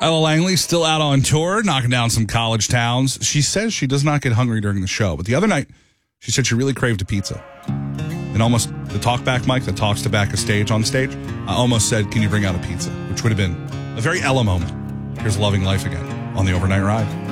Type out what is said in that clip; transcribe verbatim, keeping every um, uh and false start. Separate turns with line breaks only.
Ella Langley still out on tour, knocking down some college towns. She says she does not get hungry during the show, but the other night, she said she really craved a pizza. And almost the talkback mic that talks to back a stage on stage, I almost said, can you bring out a pizza? Which would have been a very Ella moment. Here's Loving Life again on the Overnight Ride.